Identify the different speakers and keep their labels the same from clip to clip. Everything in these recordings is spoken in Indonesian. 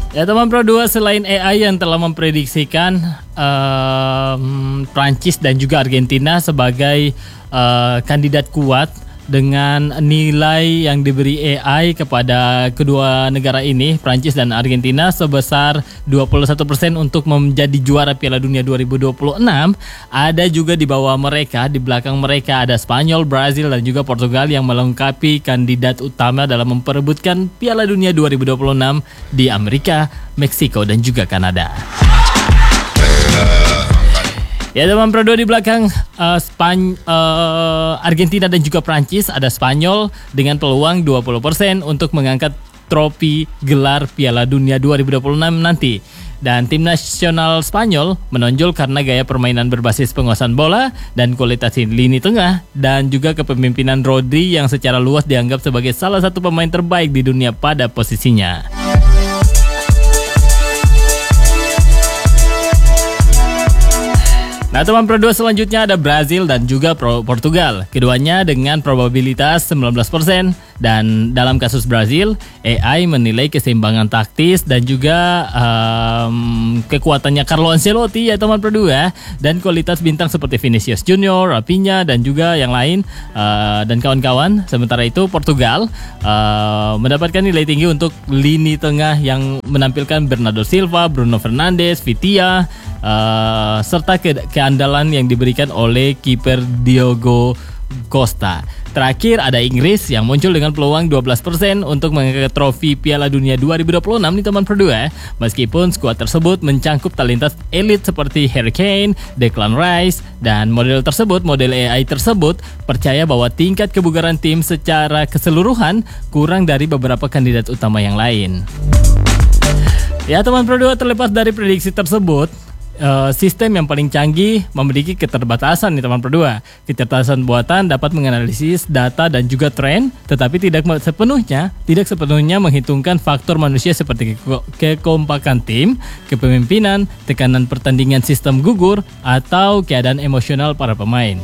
Speaker 1: Ya teman Pro 2, selain AI yang telah memprediksikan Prancis dan juga Argentina sebagai kandidat kuat dengan nilai yang diberi AI kepada kedua negara ini, Prancis dan Argentina, sebesar 21% untuk menjadi juara Piala Dunia 2026. Ada juga di bawah mereka, di belakang mereka ada Spanyol, Brazil dan juga Portugal yang melengkapi kandidat utama dalam memperebutkan Piala Dunia 2026 di Amerika, Meksiko dan juga Kanada. Ya teman Pro 2, di belakang Argentina dan juga Prancis ada Spanyol dengan peluang 20% untuk mengangkat trofi gelar Piala Dunia 2026 nanti. Dan tim nasional Spanyol menonjol karena gaya permainan berbasis penguasaan bola dan kualitas lini tengah dan juga kepemimpinan Rodri yang secara luas dianggap sebagai salah satu pemain terbaik di dunia pada posisinya. Nah teman Pro 2, selanjutnya ada Brazil dan juga Portugal. Keduanya dengan probabilitas 19%. Dan dalam kasus Brazil, AI menilai keseimbangan taktis dan juga kekuatannya Carlo Ancelotti ya teman Pro 2, dan kualitas bintang seperti Vinicius Junior, Rafinha dan juga yang lain dan kawan-kawan. Sementara itu Portugal mendapatkan nilai tinggi untuk lini tengah yang menampilkan Bernardo Silva, Bruno Fernandes, Vitinha, serta keandalan yang diberikan oleh kiper Diogo Costa. Terakhir ada Inggris yang muncul dengan peluang 12% untuk mengangkat trofi Piala Dunia 2026 nih teman Pro 2. Meskipun skuad tersebut mencangkup talentas elit seperti Harry Kane, Declan Rice, dan model AI tersebut percaya bahwa tingkat kebugaran tim secara keseluruhan kurang dari beberapa kandidat utama yang lain. Ya teman Pro 2, terlepas dari prediksi tersebut, sistem yang paling canggih memiliki keterbatasan nih teman Pro 2. Kecerdasan buatan dapat menganalisis data dan juga tren, tetapi tidak sepenuhnya menghitungkan faktor manusia seperti kekompakan tim, kepemimpinan, tekanan pertandingan sistem gugur, atau keadaan emosional para pemain.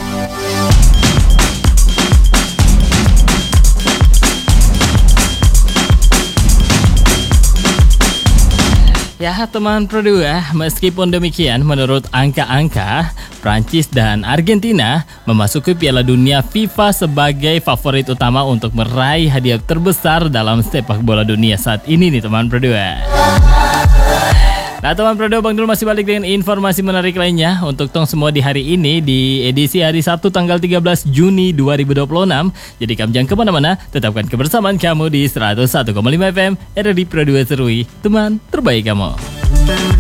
Speaker 1: Ya teman Pro 2, meskipun demikian menurut angka-angka, Prancis dan Argentina memasuki Piala Dunia FIFA sebagai favorit utama untuk meraih hadiah terbesar dalam sepak bola dunia saat ini nih teman Pro 2. Nah teman Pro 2, Bang Dul masih balik dengan informasi menarik lainnya untuk tong semua di hari ini, di edisi hari Sabtu tanggal 13 Juni 2026. Jadi kamu jangan kemana-mana, tetapkan kebersamaan kamu di 101,5 FM RRI Pro 2 Serui, teman terbaik kamu.